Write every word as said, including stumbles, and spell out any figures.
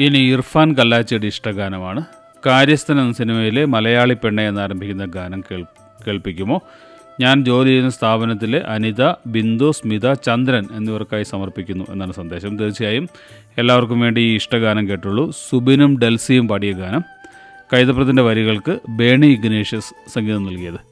ഇനി ഇർഫാൻ കല്ലാച്ചിയുടെ ഇഷ്ടഗാനമാണ്. കാര്യസ്ഥൻ എന്ന സിനിമയിലെ മലയാളി പെണ്ണെ എന്നാരംഭിക്കുന്ന ഗാനം കേൾ കേൾപ്പിക്കുമോ? ഞാൻ ജോലി ചെയ്യുന്ന സ്ഥാപനത്തിലെ അനിത, ബിന്ദു, സ്മിത, ചന്ദ്രൻ എന്നിവർക്കായി സമർപ്പിക്കുന്നു എന്നാണ് സന്ദേശം. തീർച്ചയായും എല്ലാവർക്കും വേണ്ടി ഈ ഇഷ്ടഗാനം കേട്ടുള്ളൂ. സുബിനും ഡെൽസിയും പാടിയ ഗാനം. കൈതപ്രത്തിൻ്റെ വരികൾക്ക് ബേണി ഇഗ്നേഷ്യസ് സംഗീതം നൽകിയത്.